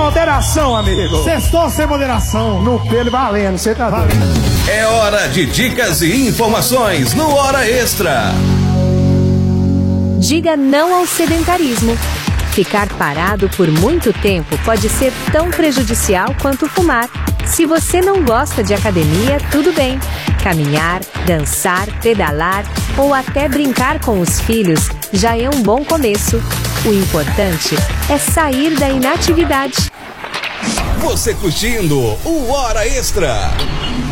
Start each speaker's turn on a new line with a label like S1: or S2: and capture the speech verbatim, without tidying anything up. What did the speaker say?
S1: moderação, amigo.
S2: Sextou sem moderação.
S1: No pelo valendo, você tá valendo.
S3: É hora de dicas e informações no Hora Extra.
S4: Diga não ao sedentarismo. Ficar parado por muito tempo pode ser tão prejudicial quanto fumar. Se você não gosta de academia, tudo bem. Caminhar, dançar, pedalar ou até brincar com os filhos já é um bom começo. O importante é sair da inatividade.
S3: Você curtindo o Hora Extra.